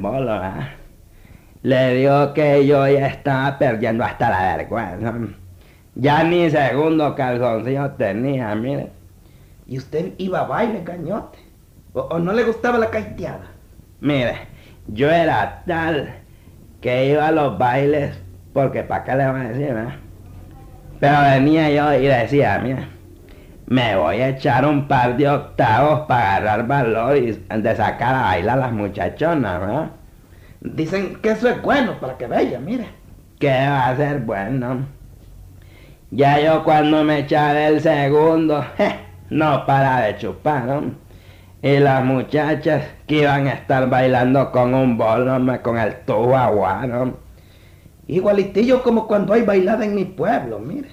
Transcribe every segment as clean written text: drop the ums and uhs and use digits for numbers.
bolo, ¿eh? Le digo que yo ya estaba perdiendo hasta la vergüenza. Ya ni segundo calzoncillo tenía, mire. ¿Y usted iba a baile, Cañote? ¿O no le gustaba la caiteada? Mire, yo era tal que iba a los bailes porque para qué le van a decir, ¿verdad? Pero venía yo y decía, mire, me voy a echar un par de octavos para agarrar valor y de sacar a bailar a las muchachonas, ¿verdad? Dicen que eso es bueno para que vea, mire. ¿Qué va a ser bueno? Ya yo cuando me echaba el segundo, no para de chupar, ¿no? Y las muchachas que iban a estar bailando con un bolo, con el tubo agua, ¿no? Igualitillo como cuando hay bailada en mi pueblo, mire.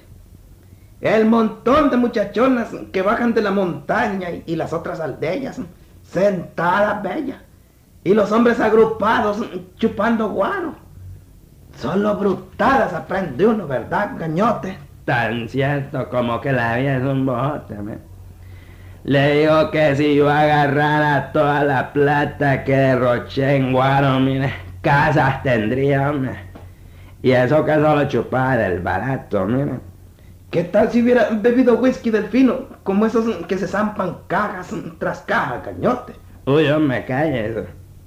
El montón de muchachonas que bajan de la montaña y las otras aldeas, sentadas bellas. Y los hombres agrupados chupando guaro. Solo brutadas aprende uno, ¿verdad, Cañote? Tan cierto como que la vida es un bojote, ¿me? Le digo que si yo agarrara toda la plata que derroché en guaro, mire, casas tendría, hombre. Y eso que solo chupaba del barato, mire. ¿Qué tal si hubiera bebido whisky del fino, como esos que se zampan cajas tras caja, Cañote? Uy, hombre, cállese.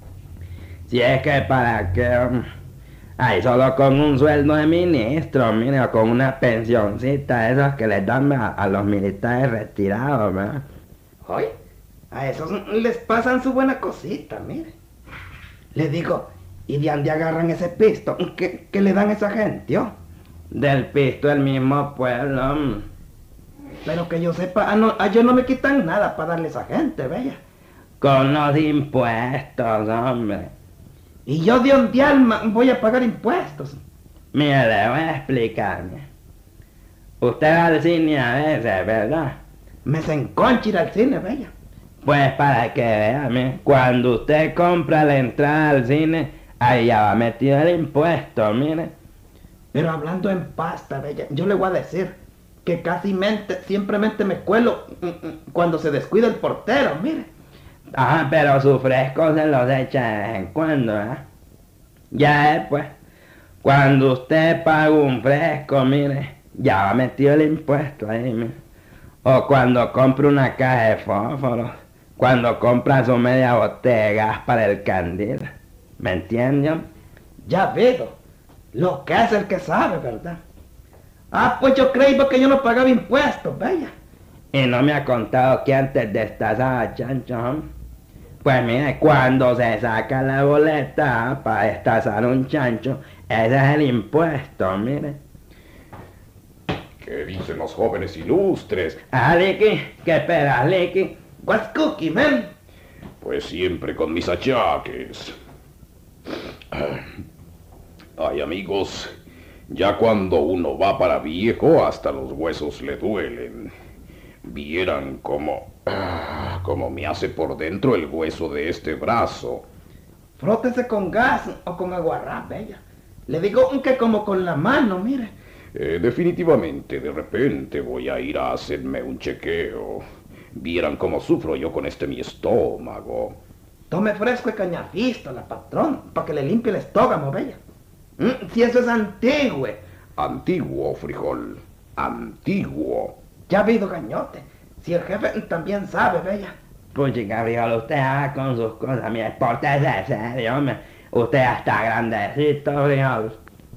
Si es que para qué, hombre. Ay, solo con un sueldo de ministro, mire, o con una pensioncita, esos que les dan a los militares retirados, ¿verdad? Oye, a esos les pasan su buena cosita, mire. Le digo, ¿y de dónde agarran ese pisto que le dan a esa gente, oh? Del pisto del mismo pueblo. Pero que yo sepa, a yo no me quitan nada para darle a esa gente, bella. Con los impuestos, hombre. Y yo de un alma voy a pagar impuestos. Mire, le voy a explicarme. Usted va al cine a veces, ¿verdad? Me se enconcha ir al cine, bella. Pues para que vea, mire, cuando usted compra la entrada al cine, ahí ya va metido el impuesto, mire. Pero hablando en pasta, bella, yo le voy a decir que simplemente me cuelo cuando se descuida el portero, mire. Ajá, pero su fresco se los echa de vez en cuando, ¿eh? Ya es, pues, cuando usted paga un fresco, mire, ya va metido el impuesto ahí, mire. O cuando compra una caja de fósforos, cuando compra su media botella de gas para el candil, ¿me entienden? Ya veo, lo que es el que sabe, ¿verdad? Ah, pues yo creí que yo no pagaba impuestos, bella. Y no me ha contado que antes de destazar chancho, ¿no? Pues mire, cuando se saca la boleta para destazar un chancho, ese es el impuesto, mire. ¿Qué dicen los jóvenes ilustres? Ah, Licky, ¿qué esperas, Licky? What's cookie, man? Pues siempre con mis achaques. Ay, amigos, ya cuando uno va para viejo, hasta los huesos le duelen. Vieran cómo me hace por dentro el hueso de este brazo. Frótese con gas o con aguarrá, bella. Le digo que como con la mano, mire. Definitivamente, de repente voy a ir a hacerme un chequeo. Vieran cómo sufro yo con mi estómago. Tome fresco y cañafístola, patrón, para que le limpie el estómago, bella. Si eso es antiguo. Antiguo, frijol. Antiguo. Ya ha habido, Cañote. Si el jefe también sabe, bella. Pues chica, fíjate, usted haga con sus cosas, mire, pórtese serio, hombre. Usted ya está grandecito, frijol.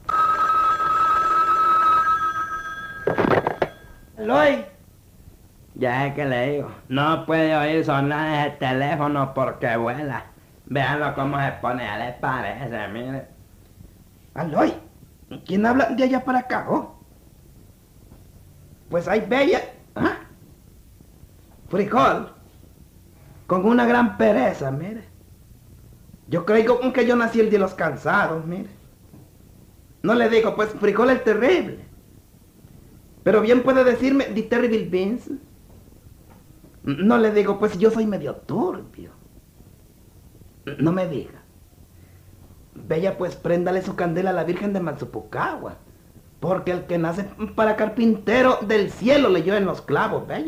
Eloy. Ya es que le digo, no puede oír sonar ese teléfono porque vuela. Véanlo cómo se pone, ya les parece, mire. Eloy, ¿quién habla de allá para acá, oh? Pues hay bella, ¿ah? Frijol, con una gran pereza, mire. Yo creo que yo nací el de los cansados, mire. No le digo, pues Frijol es terrible. Pero bien puede decirme The Terrible Beans. No le digo, pues yo soy medio turbio. No me diga. Bella, pues préndale su candela a la Virgen de Manzupucagua. Porque el que nace para carpintero del cielo leyó en los clavos, bella.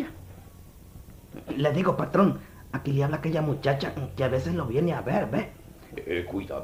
Le digo, patrón, aquí le habla aquella muchacha que a veces lo viene a ver, ve. Cuidado.